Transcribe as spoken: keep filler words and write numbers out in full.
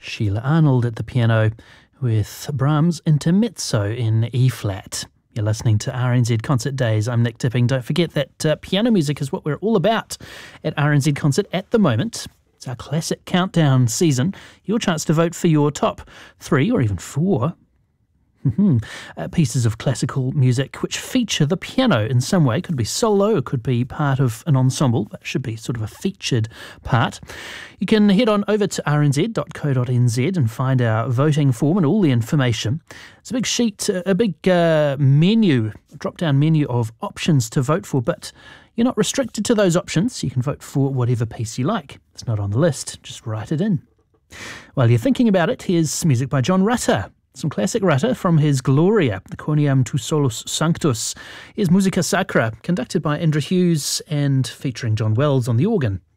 Sheila Arnold at the piano with Brahms' Intermezzo in E-flat. You're listening to R N Z Concert Days. I'm Nick Tipping. Don't forget that uh, piano music is what we're all about at R N Z Concert at the moment. It's our classic countdown season. Your chance to vote for your top three or even four Mm-hmm. Uh, pieces of classical music which feature the piano in some way. Could be solo, it could be part of an ensemble. That should be sort of a featured part. You can head on over to r n z dot co dot n z and find our voting form and all the information. It's a big sheet, a big uh, menu, drop-down menu of options to vote for, but you're not restricted to those options. You can vote for whatever piece you like. It's not on the list. Just write it in. While you're thinking about it, here's music by John Rutter. Some classic Rutter from his Gloria, the Quoniam tu solus sanctus, is Musica Sacra, conducted by Indra Hughes and featuring John Wells on the organ.